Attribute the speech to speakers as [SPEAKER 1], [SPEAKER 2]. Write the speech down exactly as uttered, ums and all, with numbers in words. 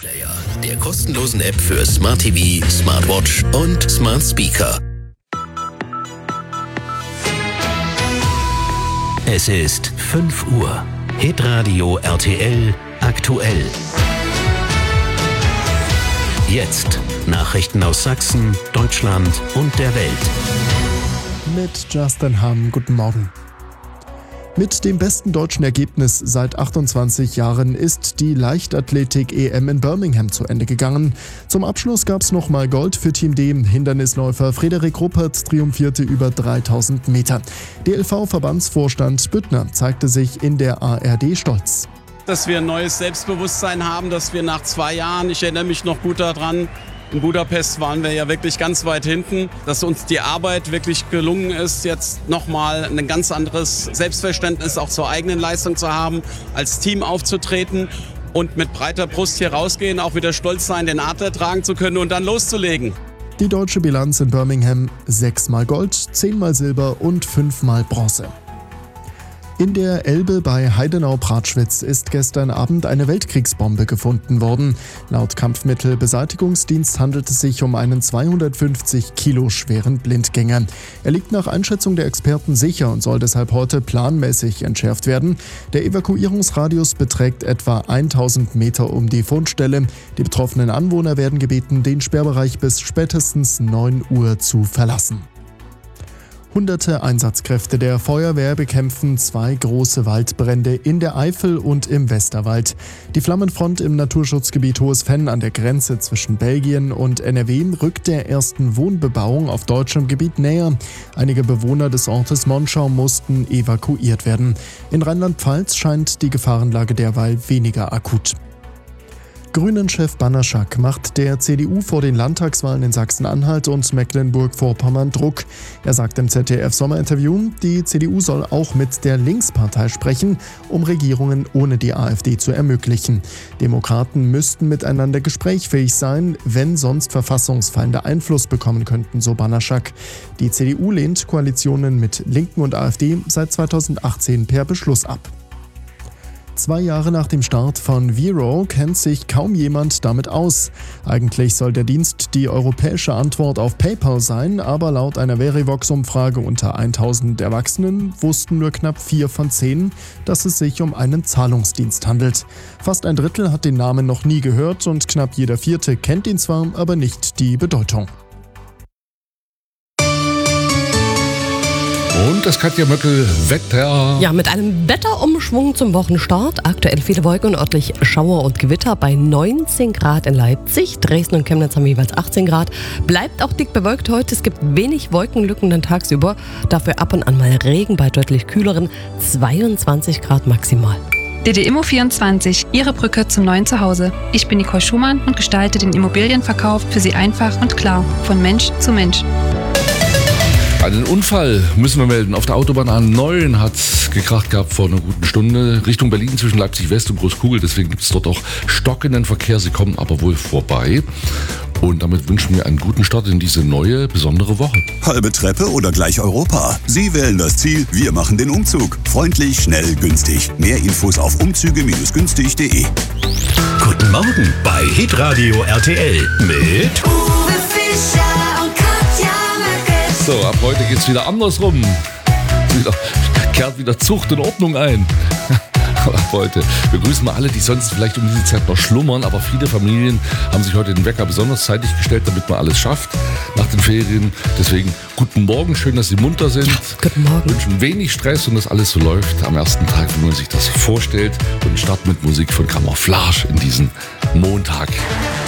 [SPEAKER 1] Player, der kostenlosen App für Smart T V, Smartwatch und Smart Speaker. Es ist fünf Uhr. Hitradio R T L aktuell. Jetzt Nachrichten aus Sachsen, Deutschland und der Welt.
[SPEAKER 2] Mit Justin Hamm, guten Morgen. Mit dem besten deutschen Ergebnis seit achtundzwanzig Jahren ist die Leichtathletik-E M in Birmingham zu Ende gegangen. Zum Abschluss gab es nochmal Gold für Team D. Hindernisläufer Frederik Ruppert triumphierte über dreitausend Meter. D L V-Verbandsvorstand Büttner zeigte sich in der A R D stolz.
[SPEAKER 3] Dass wir ein neues Selbstbewusstsein haben, dass wir nach zwei Jahren, ich erinnere mich noch gut daran, in Budapest waren wir ja wirklich ganz weit hinten, dass uns die Arbeit wirklich gelungen ist, jetzt nochmal ein ganz anderes Selbstverständnis auch zur eigenen Leistung zu haben, als Team aufzutreten und mit breiter Brust hier rausgehen, auch wieder stolz sein, den Adler tragen zu können und dann loszulegen.
[SPEAKER 2] Die deutsche Bilanz in Birmingham: sechsmal Gold, zehnmal Silber und fünfmal Bronze. In der Elbe bei Heidenau-Pratschwitz ist gestern Abend eine Weltkriegsbombe gefunden worden. Laut Kampfmittelbeseitigungsdienst handelt es sich um einen zweihundertfünfzig Kilo schweren Blindgänger. Er liegt nach Einschätzung der Experten sicher und soll deshalb heute planmäßig entschärft werden. Der Evakuierungsradius beträgt etwa tausend Meter um die Fundstelle. Die betroffenen Anwohner werden gebeten, den Sperrbereich bis spätestens neun Uhr zu verlassen. Hunderte Einsatzkräfte der Feuerwehr bekämpfen zwei große Waldbrände in der Eifel und im Westerwald. Die Flammenfront im Naturschutzgebiet Hohes Venn an der Grenze zwischen Belgien und N R W rückt der ersten Wohnbebauung auf deutschem Gebiet näher. Einige Bewohner des Ortes Monschau mussten evakuiert werden. In Rheinland-Pfalz scheint die Gefahrenlage derweil weniger akut. Grünen-Chef Banaszak macht der C D U vor den Landtagswahlen in Sachsen-Anhalt und Mecklenburg-Vorpommern Druck. Er sagt im Z D F-Sommerinterview, die C D U soll auch mit der Linkspartei sprechen, um Regierungen ohne die AfD zu ermöglichen. Demokraten müssten miteinander gesprächsfähig sein, wenn sonst Verfassungsfeinde Einfluss bekommen könnten, so Banaszak. Die C D U lehnt Koalitionen mit Linken und AfD seit zweitausendachtzehn per Beschluss ab. Zwei Jahre nach dem Start von Vero kennt sich kaum jemand damit aus. Eigentlich soll der Dienst die europäische Antwort auf PayPal sein, aber laut einer Verivox-Umfrage unter tausend Erwachsenen wussten nur knapp vier von zehn, dass es sich um einen Zahlungsdienst handelt. Fast ein Drittel hat den Namen noch nie gehört und knapp jeder Vierte kennt ihn zwar, aber nicht die Bedeutung.
[SPEAKER 4] Und das Katja Möckel Wetter.
[SPEAKER 5] Ja, mit einem Wetterumschwung zum Wochenstart. Aktuell viele Wolken und örtlich Schauer und Gewitter bei neunzehn Grad in Leipzig. Dresden und Chemnitz haben jeweils achtzehn Grad. Bleibt auch dick bewölkt heute. Es gibt wenig Wolkenlücken dann tagsüber. Dafür ab und an mal Regen bei deutlich kühleren zweiundzwanzig Grad maximal.
[SPEAKER 6] D D Immo vierundzwanzig, Ihre Brücke zum neuen Zuhause. Ich bin Nicole Schumann und gestalte den Immobilienverkauf für Sie einfach und klar. Von Mensch zu Mensch.
[SPEAKER 4] Einen Unfall müssen wir melden. Auf der Autobahn A neun hat es gekracht gehabt vor einer guten Stunde. Richtung Berlin zwischen Leipzig West und Großkugel. Deswegen gibt es dort auch stockenden Verkehr. Sie kommen aber wohl vorbei. Und damit wünschen wir einen guten Start in diese neue, besondere Woche.
[SPEAKER 7] Halbe Treppe oder gleich Europa? Sie wählen das Ziel, wir machen den Umzug. Freundlich, schnell, günstig. Mehr Infos auf umzüge günstig punkt de.
[SPEAKER 1] Guten Morgen bei Hitradio R T L mit
[SPEAKER 8] Uwe Fischer und Katja Möckel.
[SPEAKER 4] So, ab heute geht's wieder andersrum. Wieder, kehrt wieder Zucht und Ordnung ein. Ab heute. Wir grüßen mal alle, die sonst vielleicht um diese Zeit noch schlummern, aber viele Familien haben sich heute den Wecker besonders zeitig gestellt, damit man alles schafft nach den Ferien. Deswegen guten Morgen, schön, dass Sie munter sind.
[SPEAKER 5] Ja, guten Morgen.
[SPEAKER 4] Wünschen wenig Stress und dass alles so läuft am ersten Tag, wie man sich das vorstellt. Und starten mit Musik von Camouflage in diesen Montag.